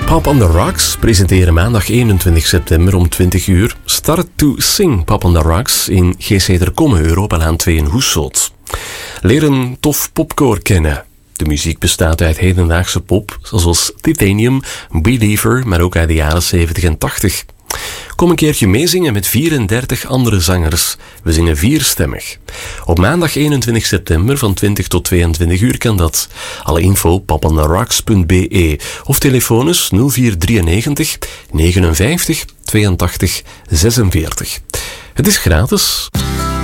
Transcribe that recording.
Pop on the Rocks presenteren maandag 21 september om 20 uur Start to Sing Pop on the Rocks in GC ter Komme, Europalaan 2 in Hoesselt. Leer een tof popkoor kennen. De muziek bestaat uit hedendaagse pop, zoals Titanium, Believer, maar ook uit de jaren 70 en 80. Kom een keertje meezingen met 34 andere zangers. We zingen 4stemmig. Op maandag 21 september van 20 tot 22 uur kan dat. Alle info popontheRocks.be of telefoons 0493 59 82 46. Het is gratis.